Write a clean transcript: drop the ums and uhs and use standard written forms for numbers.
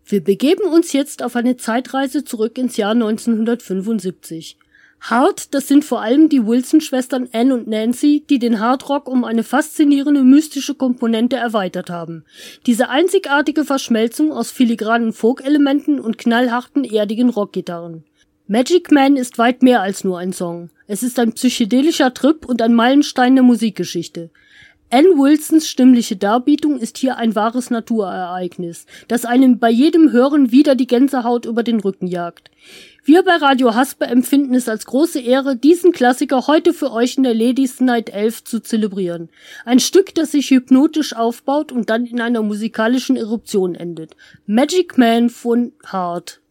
Wir begeben uns jetzt auf eine Zeitreise zurück ins Jahr 1975. Hard, das sind vor allem die Wilson-Schwestern Anne und Nancy, die den Hardrock um eine faszinierende mystische Komponente erweitert haben. Diese einzigartige Verschmelzung aus filigranen Folk-Elementen und knallharten, erdigen Rockgitarren. Magic Man ist weit mehr als nur ein Song. Es ist ein psychedelischer Trip und ein Meilenstein der Musikgeschichte. Ann Wilsons stimmliche Darbietung ist hier ein wahres Naturereignis, das einem bei jedem Hören wieder die Gänsehaut über den Rücken jagt. Wir bei Radio Haspe empfinden es als große Ehre, diesen Klassiker heute für euch in der Ladies Night 11 zu zelebrieren. Ein Stück, das sich hypnotisch aufbaut und dann in einer musikalischen Eruption endet. Magic Man von Hard.